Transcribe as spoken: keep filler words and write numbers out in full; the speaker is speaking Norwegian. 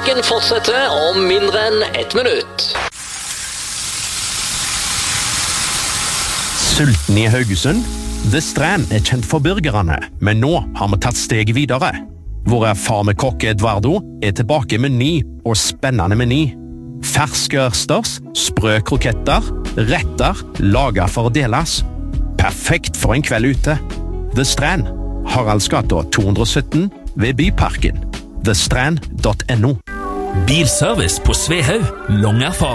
Musikken fortsetter om mindre enn ett minutt. Sulten i Haugesund? The Strand er kjent for burgerne, men nå har vi tatt steget videre. Vår erfarne kokk Eduardo er tilbake med ny og spennende meny. Ferske ørsters, sprø kroketter, retter, laget for å deles. Perfekt for en kveld ute. The Strand, Haraldsgata to hundre og sytten ved Byparken. the strand dot n o. Bilservice på Svehaug, lang erfaring.